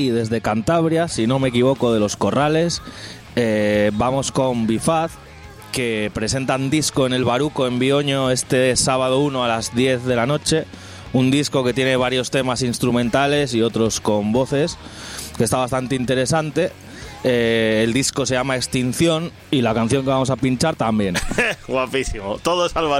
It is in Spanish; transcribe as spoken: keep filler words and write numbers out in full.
Y desde Cantabria, si no me equivoco, de Los Corrales, eh, vamos con Bifaz, que presentan disco en el Baruco en Bioño este sábado uno a las diez de la noche. Un disco que tiene varios temas instrumentales y otros con voces, que está bastante interesante. Eh, el disco se llama Extinción y la canción que vamos a pinchar también. Guapísimo. Todos al